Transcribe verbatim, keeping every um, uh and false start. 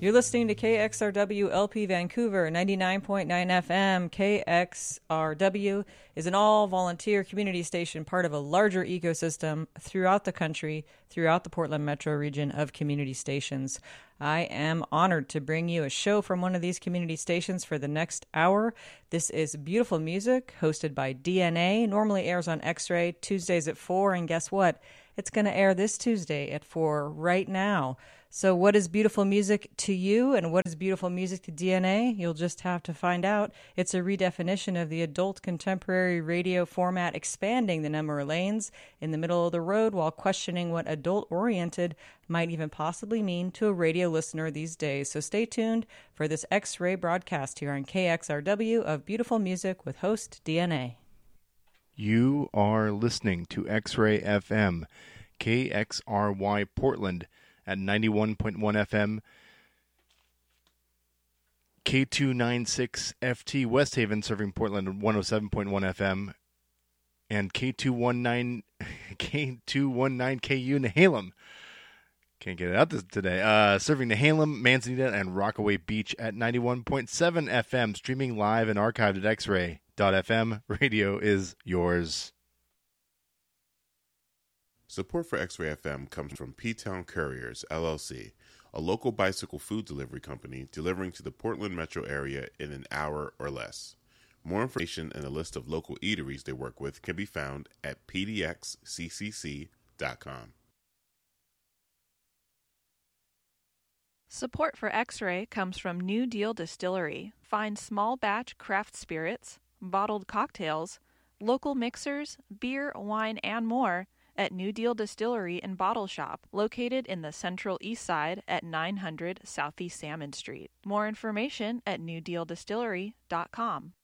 You're listening to K X R W L P Vancouver, ninety-nine point nine F M. K X R W is an all-volunteer community station, part of a larger ecosystem throughout the country, throughout the Portland metro region of community stations. I am honored to bring you a show from one of these community stations for the next hour. This is Beautiful Music, hosted by D N A. Normally airs on X-Ray Tuesdays at four, and guess what? It's going to air this Tuesday at four right now. So what is beautiful music to you, and what is beautiful music to D N A? You'll just have to find out. It's a redefinition of the adult contemporary radio format, expanding the number of lanes in the middle of the road while questioning what adult-oriented might even possibly mean to a radio listener these days. So stay tuned for this X-Ray broadcast here on K X R W of Beautiful Music with host D N A. You are listening to X-Ray F M, K X R Y Portland, at ninety-one point one F M, K two ninety-six F T West Haven serving Portland at one oh seven point one F M, and K two nineteen K two nineteen K U Nehalem. Can't get it out this today. Uh, serving Nehalem, Manzanita, and Rockaway Beach at ninety-one point seven F M, streaming live and archived at x ray dot f m. Radio is yours. Support for X-Ray F M comes from P-Town Couriers, L L C, a local bicycle food delivery company delivering to the Portland metro area in an hour or less. More information and a list of local eateries they work with can be found at p d x c c c dot com. Support for X-Ray comes from New Deal Distillery. Find small batch craft spirits, bottled cocktails, local mixers, beer, wine, and more at New Deal Distillery and Bottle Shop, located in the Central East Side at nine hundred Southeast Salmon Street. More information at new deal distillery dot com.